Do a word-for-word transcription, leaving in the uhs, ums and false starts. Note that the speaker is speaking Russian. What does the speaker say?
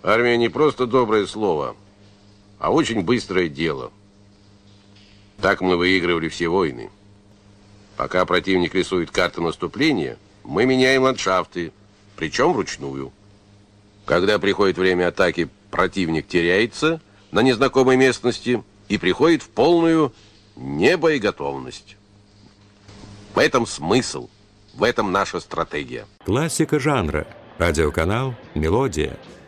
Армия не просто доброе слово, а очень быстрое дело. Так мы выигрывали все войны. Пока противник рисует карты наступления, мы меняем ландшафты, причем вручную. Когда приходит время атаки, противник теряется на незнакомой местности и приходит в полную небоеготовность. В этом смысл, в этом наша стратегия. Классика жанра. Радиоканал «Мелодия».